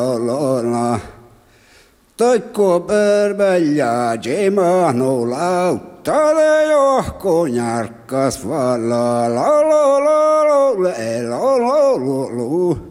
la Toikko pörväljää jemahno lautale johko järkkas vala la la la la la la la la